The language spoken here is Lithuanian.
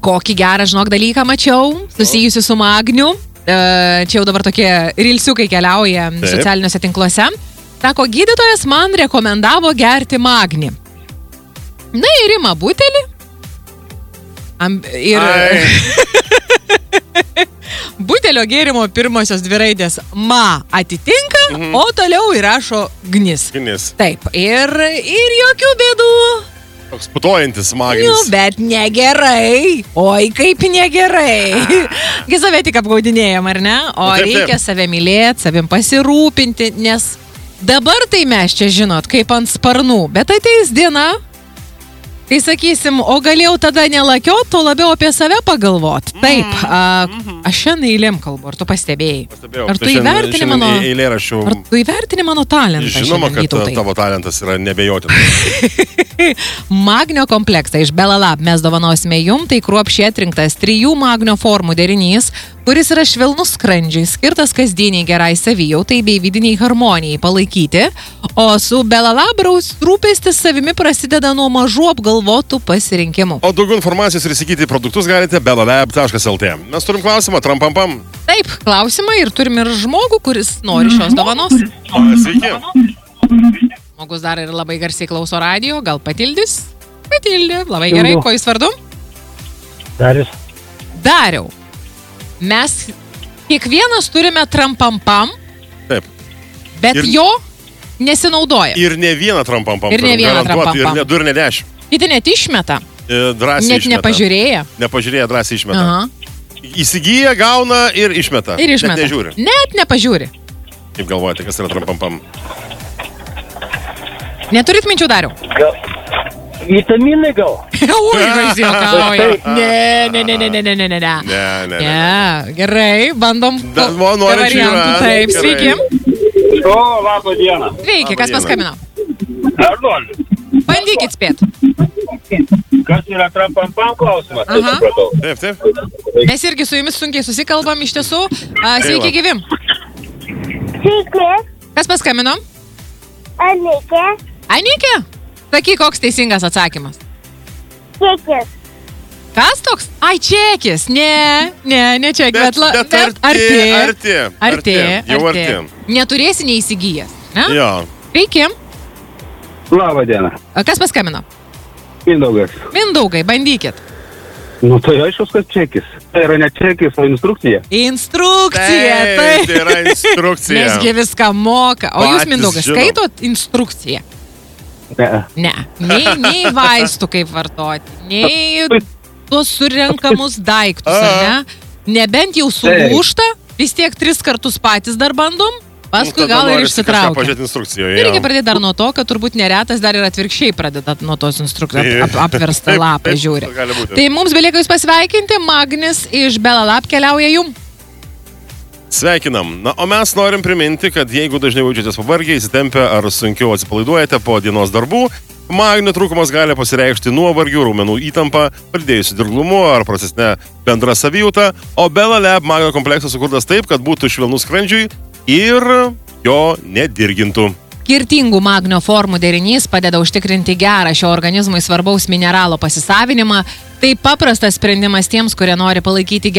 kokį gerą, žinok, dalyką mačiau, susijusiu su magniu. Čia jau dabar tokie rilsiukai keliauja socialiniuose tinkluose. Sako, gydytojas man rekomendavo gerti magnį. Na ir ima butelį. Butelio gėrimo pirmosios 2 raidės ma atitinka, o toliau įrašo gnis. Taip, ir jokių bėdų. Toks putojantis magnis. Nu, bet negerai. Oi, kaip negerai. Gi save tik apgaudinėjom, ar ne? O reikia save mylėti, savim pasirūpinti, nes dabar tai mes čia žinot, kaip ant sparnų, bet ateis diena, kai sakysim, o galėjau tada nelakiot, to labiau apie save pagalvot. Taip, aš šiandien eilėm kalbu, ar tu pastebėjai? Ar tu įvertini mano talentą? Žinoma, kad tavo talentas yra nebejotinas. Magnio kompleksą iš Belalab mes dovanosime jum, tai kruopšiai atrinktas 3 magnio formų derinys, kuris yra švelnus skrandžiui, skirtas kasdieniai gerai savijautai bei vidiniai harmonijai palaikyti, o su Belalab rūpestis savimi prasideda nuo mažų apgalvotų pasirinkimų. O daugiau informacijos ir įsigyti produktus galite belalab.lt. Mes turim klausimą, trampampam. Taip, klausimą ir turim ir žmogų, kuris nori šios dovanos. Sveiki. Žmogus dar ir labai garsiai klauso radijo, gal patildys? Patildė, labai gerai, ko jis vardu? Dariau. Mes kiekvienas turime trampampam, bet jo nesinaudoja. Ir ne vieną trampampam. Ir ne vieną trampampam. Ir ne 2, ir ne 10. Kiti net išmeta. Drąsiai net nepažiūrėję. Nepažiūrėję, drąsiai išmeta. Įsigyja, gauna ir išmeta. Ir išmeta. Net nežiūri. Net nepažiūri. Kaip galvojate, kas yra trampampam? Neturit minčių, Dariau? Vitaminai gal? Ui, kas juokauja. Ne. Ne, gerai, bandom variantų. Taip, sveiki. O, labą dieną. Sveiki, kas paskambino? Arnoldas. Bandykit spėt. Kas yra trampampam klausimas? Taip. Mes irgi su jumis sunkiai susikalbam iš tiesų. Sveiki, gyvi. Sveiki. Kas paskambino? Anikė. Anikė? Sakyk, koks teisingas atsakymas. Čekis. Kas toks? Ai, čekis. Ne čekis, bet arti. Neturėsi neįsigijęs. Jo. Sveiki. Labą dieną. Kas paskambino? Mindaugas. Mindaugai, bandykit. Nu, tai aiškus, kad čekis. Tai yra ne čekis, o instrukcija. Instrukcija, taip. Tai yra instrukcija. Mesgi viską moka. O jūs, Mindaugas, skaitot instrukciją? Ne. Nei vaistų kaip vartoti, nei tuos surenkamus daiktus, ar ne? Nebent jau sulūžta, vis tiek 3 kartus patys dar bandom, paskui gal ir išsitraukia. Reikia pradėti dar nuo to, kad turbūt neretas dar ir atvirkščiai pradedat nuo tos instrukcijos apverstą lapą žiūri. Tai mums belieka jūs pasveikinti, Magnis iš Belalab keliauja jum. Sveikinam. Na, o mes norim priminti, kad jeigu dažnai jaučiatės pavargę, įsitempę ar sunkiau atsipalaiduojate po dienos darbų, magnio trūkumas gali pasireikšti nuovargiu, raumenų įtampa, pridėjusiu dirglumu ar procesine bendra savijauta, o Belalab magnio kompleksas sukurtas taip, kad būtų švelnus skrandžiui ir jo nedirgintų. Skirtingų magnio formų derinys padeda užtikrinti gerą šio organizmui svarbaus mineralo pasisavinimą. Tai paprastas sprendimas tiems, kurie nori palaikyti